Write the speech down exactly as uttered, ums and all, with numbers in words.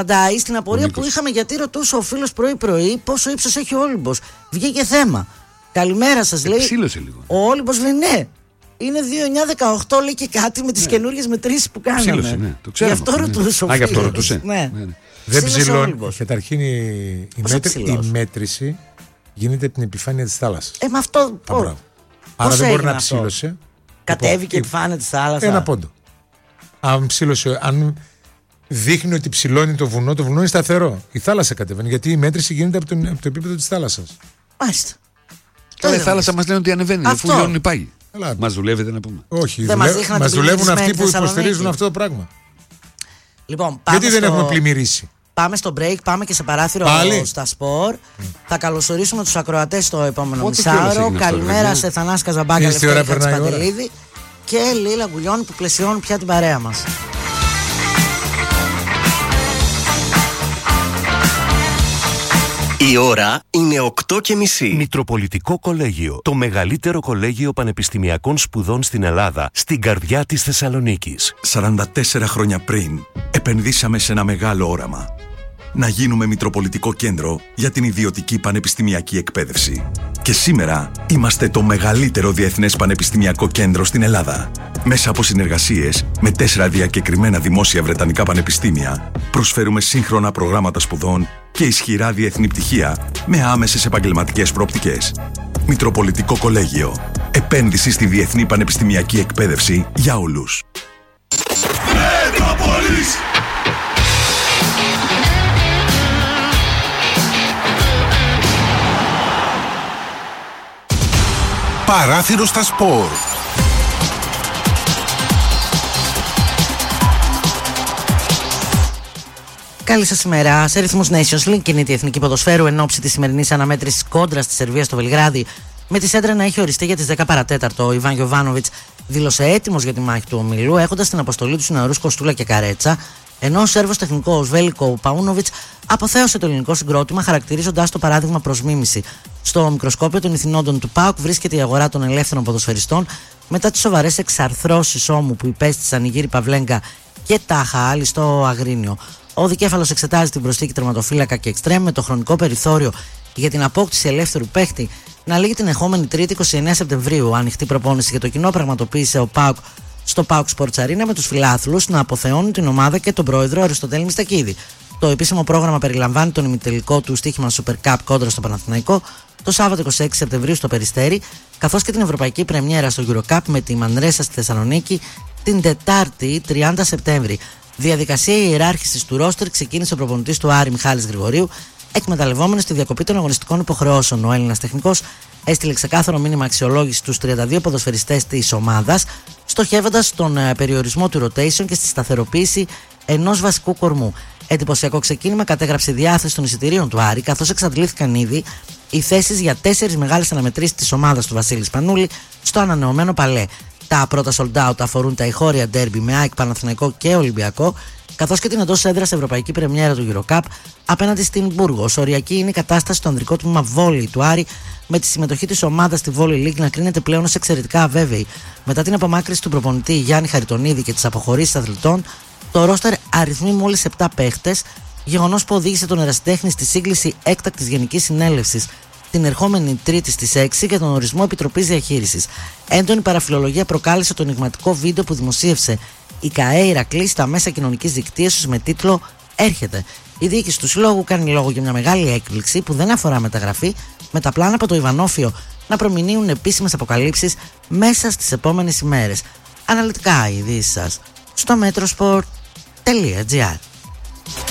Φαντάει στην απορία που είχαμε, γιατί ρωτούσε ο φίλος πρωί-πρωί πόσο ύψος έχει ο Όλυμπος. Βγήκε θέμα. Καλημέρα σας, λέει. Ψήλωσε λίγο. Ο Όλυμπος λέει ναι. Είναι δύο εννιά δεκαοκτώ, λέει, και κάτι με τις ναι. καινούργιες μετρήσεις που κάναμε. Ψήλωσε, ναι. Το ξέρω. Γι' αυτό ναι. ρωτούσε ο φίλος. Α, γι' αυτό ρωτούσε. Ναι. Ναι, ναι. Δεν ψηλώνει. Καταρχήν η, η, μέτρη, η μέτρηση γίνεται από την επιφάνεια της θάλασσας. Ε, με αυτό. Πώς. Άρα δεν μπορεί να ψήλωσε. Κατέβηκε η επιφάνεια της θάλασσας. Ένα πόντο. Αν ψήλωσε, αν δείχνει ότι ψηλώνει το βουνό, το βουνό είναι σταθερό. Η θάλασσα κατεβαίνει, γιατί η μέτρηση γίνεται από, τον, από το επίπεδο της θάλασσας. Μάλιστα. Τώρα η θάλασσα μας λένε ότι ανεβαίνει, αφού λιώνουν οι πάγοι. Μας δουλεύετε να πούμε. Όχι, δουλε... μας, μας δουλεύουν αυτοί που υποστηρίζουν αυτό το πράγμα. Λοιπόν, πάμε γιατί δεν στο... έχουμε πλημμυρίσει. Πάμε στο break, πάμε και σε παράθυρο Πάλι. στα σπορ. Mm. Θα καλωσορίσουμε τους ακροατές στο επόμενο μισάωρο. Καλημέρα σε Θανάση Καζαμπάκα, Λευτέρη Χατζηπαντελίδη και Λίλα Γκουλιώνη που πλαισιώνουν πια την παρέα μας. Η ώρα είναι οκτώ και μισή. Μητροπολιτικό Κολέγιο. Το μεγαλύτερο κολέγιο πανεπιστημιακών σπουδών στην Ελλάδα, στην καρδιά της Θεσσαλονίκης. σαράντα τέσσερα χρόνια πριν, επενδύσαμε σε ένα μεγάλο όραμα. Να γίνουμε Μητροπολιτικό Κέντρο για την ιδιωτική πανεπιστημιακή εκπαίδευση. Και σήμερα είμαστε το μεγαλύτερο διεθνές πανεπιστημιακό κέντρο στην Ελλάδα. Μέσα από συνεργασίες με τέσσερα διακεκριμένα δημόσια βρετανικά πανεπιστήμια, προσφέρουμε σύγχρονα προγράμματα σπουδών και ισχυρά διεθνή πτυχία με άμεσες επαγγελματικές προοπτικές. Μητροπολιτικό Κολέγιο. Επένδυση στη διεθνή πανεπιστημιακή εκπαίδευση για όλους. Μετροπολίς! Παράθυρο στα σπορ. Καλή σας ημέρα. Σε ρυθμούς Nations League κινείται η Εθνική Ποδοσφαίρου εν ώψη της σημερινής αναμέτρησης κόντρα στη Σερβία στο Βελιγράδι. Με τη σέντρα να έχει οριστεί για τις δέκα παρά τέταρτο. Ο Ιβάν Γιοβάνοβιτς δήλωσε έτοιμος για τη μάχη του ομίλου, έχοντας στην αποστολή του νεαρούς Κοστούλα και Καρέτσα, ενώ ο Σέρβος τεχνικός Βέλικο Παούνοβιτς αποθέωσε το ελληνικό συγκρότημα, χαρακτηρίζοντας το παράδειγμα προς μίμηση. Στο μικροσκόπιο των ηθινόντων του ΠΑΟΚ βρίσκεται η αγορά των ελεύθερων ποδοσφαιριστών μετά τις σοβαρές εξαρθρώσεις ώμου που υπέστησαν οι γύροι Παυλέγκα και Τάχα Άλλη στο Αγρίνιο. Ο δικέφαλος εξετάζει την προσθήκη τερματοφύλακα και εξτρέμ με το χρονικό περιθώριο για την απόκτηση ελεύθερου παίχτη να λήγει την ερχόμενη Τρίτη είκοσι εννέα Σεπτεμβρίου. Ανοιχτή προπόνηση για το κοινό πραγματοποίησε ο ΠΑΟΚ στο ΠΑΟΚ Sports Arena με τους φιλάθλους να αποθεώνουν την ομάδα και τον πρόεδρο Αριστοτέλη Μιστακίδη. Το επίσημο πρόγραμμα περιλαμβάνει τον ημιτελικό του στοίχημα Super Cup κόντρα στο Παναθηναϊκό το Σάββατο είκοσι έξι Σεπτεμβρίου στο Περιστέρι, καθώς και την Ευρωπαϊκή Πρεμιέρα στο Eurocup με τη Μανρέσα στη Θεσσαλονίκη την Τετάρτη τριάντα Σεπτέμβρη. Διαδικασία ιεράρχησης του ρόστερ ξεκίνησε ο προπονητής του Άρη Μιχάλης Γρηγορίου, εκμεταλλευόμενος τη διακοπή των αγωνιστικών υποχρεώσεων. Ο Έλληνας τεχνικός έστειλε ξεκάθαρο μήνυμα αξιολόγηση στους τριάντα δύο ποδοσφαιριστές της ομάδας, στοχεύοντας στον περιορισμό του rotation και στη σταθεροποίηση ενός βασικού κορμού. Εντυπωσιακό ξεκίνημα κατέγραψε η διάθεση των εισιτηρίων του Άρη, καθώς εξαντλήθηκαν ήδη οι θέσεις για τέσσερις μεγάλες αναμετρήσεις της ομάδας του Βασίλη Σπανούλη στο ανανεωμένο Παλέ. Τα πρώτα sold out αφορούν τα ηχώρια ντέρμπι με ΑΕΚ, Παναθηναϊκό και Ολυμπιακό, καθώς και την εντός έδρας Ευρωπαϊκή Πρεμιέρα του Eurocup απέναντι στην Μπούργος. Οριακή είναι η κατάσταση στο ανδρικό τμήμα βόλεϊ του Άρη, με τη συμμετοχή της ομάδας στη Volley League να κρίνεται πλέον ως εξαιρετικά αβέβαιη. Μετά την απομάκρυνση του προπονητή Γιάννη Χαριτονίδη και τις αποχωρήσεις αθλητών, το ρόστερ αριθμεί μόλις επτά παίχτες, γεγονός που οδήγησε τον ερασιτέχνη στη σύγκληση έκτακτης γενικής συνέλευσης την ερχόμενη Τρίτη στις έξι για τον ορισμό Επιτροπής Διαχείρισης. Έντονη παραφιλολογία προκάλεσε το ενιγματικό βίντεο που δημοσίευσε η ΚΑΕ Ηρακλή στα μέσα κοινωνικής δικτύωσης με τίτλο «Έρχεται». Η διοίκηση του συλλόγου κάνει λόγο για μια μεγάλη έκπληξη που δεν αφορά μεταγραφή, με τα πλάνα από το Ιβανόφιο να προμηνύουν επίσημες αποκαλύψεις μέσα στις επόμενες ημέρες. Αναλυτικά οι ειδήσεις σας στο metrosport τελεία gr.